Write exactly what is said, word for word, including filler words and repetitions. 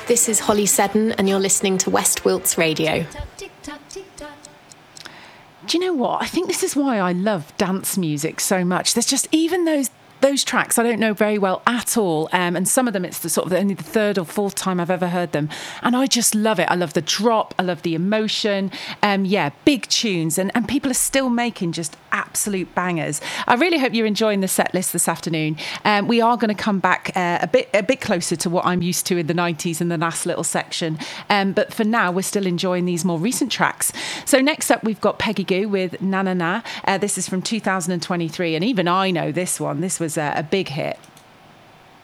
This is Holly Seddon, and you're listening to West Wilts Radio. Do you know what? I think this is why I love dance music so much. There's just even those those tracks I don't know very well at all, um, and some of them it's the sort of only the third or fourth time I've ever heard them, and I just love it. I love the drop, I love the emotion. Um, yeah, big tunes, and, and people are still making just absolute bangers. I really hope you're enjoying the set list this afternoon. Um, we are going to come back uh, a bit a bit closer to what I'm used to in the nineties in the last little section, um, but for now we're still enjoying these more recent tracks. So next up we've got Peggy Gou with Na Na Na. Uh, this is from two thousand twenty-three, and even I know this one. This was a, a big hit.